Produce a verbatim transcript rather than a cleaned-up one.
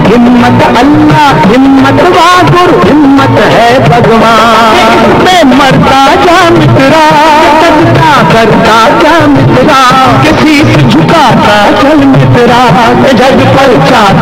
हिम्मत अल्लाह हिम्मत वागुर हिम्मत है भगवान। मैं मरता जा मित्रा करता करता जा मित्रा, किसी से झुकाता चल मित्रा, जग पर चाहता